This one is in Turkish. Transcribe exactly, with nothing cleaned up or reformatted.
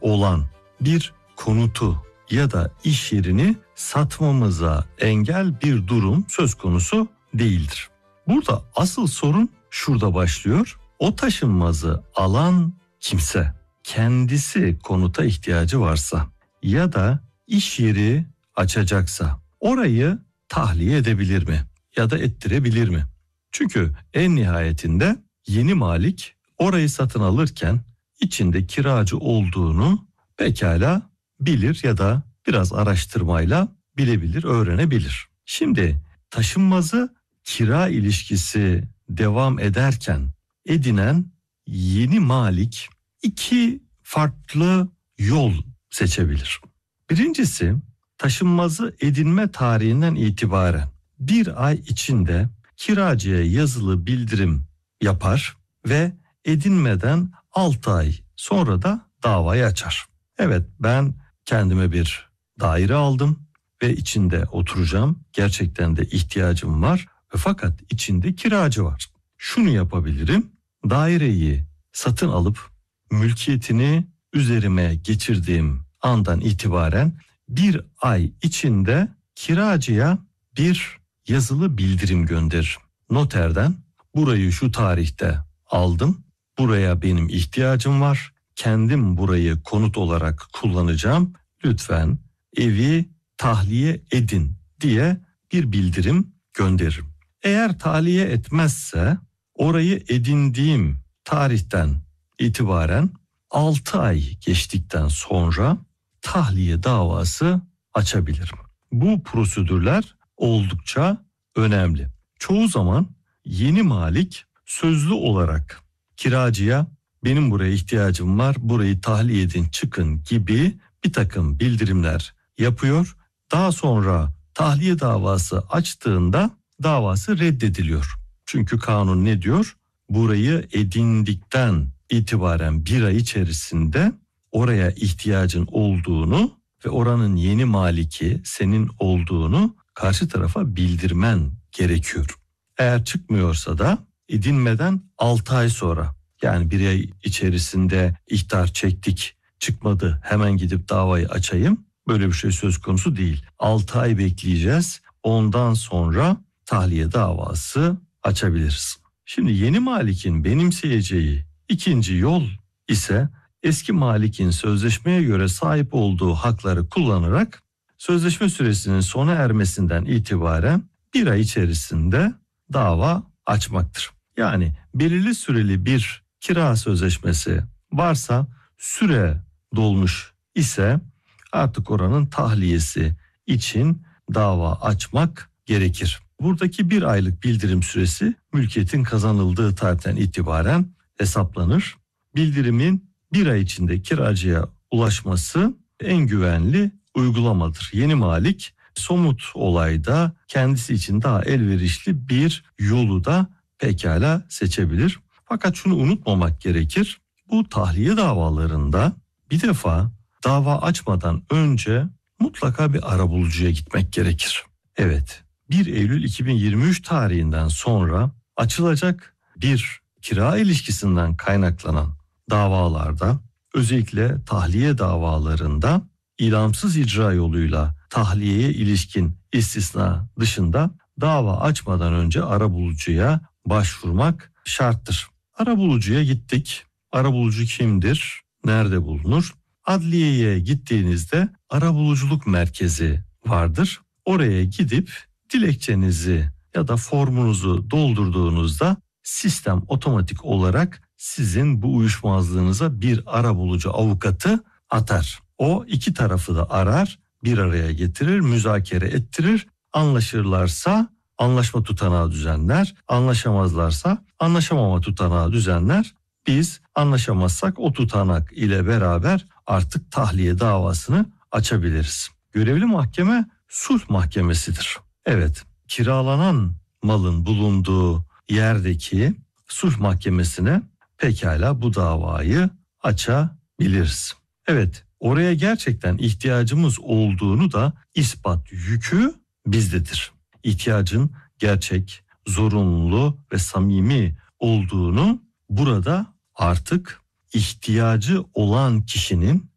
olan bir konutu ya da iş yerini satmamıza engel bir durum söz konusu değildir. Burada asıl sorun şurada başlıyor. O taşınmazı alan kimse kendisi konuta ihtiyacı varsa ya da iş yeri açacaksa orayı tahliye edebilir mi ya da ettirebilir mi? Çünkü en nihayetinde yeni malik orayı satın alırken içinde kiracı olduğunu pekala bilir ya da biraz araştırmayla bilebilir, öğrenebilir. Şimdi taşınmazı kira ilişkisi devam ederken edinen yeni malik iki farklı yol seçebilir. Birincisi, taşınmazı edinme tarihinden itibaren bir ay içinde kiracıya yazılı bildirim yapar ve edinmeden altı ay sonra da davayı açar. Evet, ben kendime bir daire aldım ve içinde oturacağım. Gerçekten de ihtiyacım var. Fakat içinde kiracı var. Şunu yapabilirim. Daireyi satın alıp mülkiyetini üzerime geçirdiğim andan itibaren bir ay içinde kiracıya bir yazılı bildirim gönderirim. Noterden burayı şu tarihte aldım. Buraya benim ihtiyacım var. Kendim burayı konut olarak kullanacağım. Lütfen evi tahliye edin diye bir bildirim gönderirim. Eğer tahliye etmezse orayı edindiğim tarihten itibaren altı ay geçtikten sonra tahliye davası açabilirim. Bu prosedürler oldukça önemli. Çoğu zaman yeni malik sözlü olarak kiracıya benim buraya ihtiyacım var, burayı tahliye edin çıkın gibi bir takım bildirimler yapıyor. Daha sonra tahliye davası açtığında davası reddediliyor. Çünkü kanun ne diyor? Burayı edindikten itibaren bir ay içerisinde oraya ihtiyacın olduğunu ve oranın yeni maliki senin olduğunu karşı tarafa bildirmen gerekiyor. Eğer çıkmıyorsa da edinmeden altı ay sonra, yani bir ay içerisinde ihtar çektik çıkmadı hemen gidip davayı açayım, böyle bir şey söz konusu değil. altı ay bekleyeceğiz, ondan sonra tahliye davası açabiliriz. Şimdi yeni malikin benimseyeceği ikinci yol ise eski malikin sözleşmeye göre sahip olduğu hakları kullanarak sözleşme süresinin sona ermesinden itibaren bir ay içerisinde dava açmaktır. Yani belirli süreli bir kira sözleşmesi varsa, süre dolmuş ise artık oranın tahliyesi için dava açmak gerekir. Buradaki bir aylık bildirim süresi mülkiyetin kazanıldığı tarihten itibaren hesaplanır. Bildirimin bir ay içinde kiracıya ulaşması en güvenli uygulamadır. Yeni malik somut olayda kendisi için daha elverişli bir yolu da pekala seçebilir. Fakat şunu unutmamak gerekir. Bu tahliye davalarında bir defa dava açmadan önce mutlaka bir arabulucuya gitmek gerekir. Evet, bir Eylül iki bin yirmi üç tarihinden sonra açılacak bir kira ilişkisinden kaynaklanan davalarda, özellikle tahliye davalarında ilamsız icra yoluyla tahliyeye ilişkin istisna dışında dava açmadan önce arabulucuya başvurmak şarttır. Arabulucuya gittik. Arabulucu kimdir? Nerede bulunur? Adliyeye gittiğinizde arabuluculuk merkezi vardır. Oraya gidip dilekçenizi ya da formunuzu doldurduğunuzda sistem otomatik olarak sizin bu uyuşmazlığınıza bir arabulucu avukatı atar. O iki tarafı da arar, bir araya getirir, müzakere ettirir. Anlaşırlarsa anlaşma tutanağı düzenler, anlaşamazlarsa anlaşamama tutanağı düzenler. Biz anlaşamazsak o tutanak ile beraber artık tahliye davasını açabiliriz. Görevli mahkeme sulh mahkemesidir. Evet, kiralanan malın bulunduğu yerdeki sulh mahkemesine pekala bu davayı açabiliriz. Evet, oraya gerçekten ihtiyacımız olduğunu da ispat yükü bizdedir. İhtiyacın gerçek, zorunlu ve samimi olduğunu burada artık ihtiyacı olan kişinin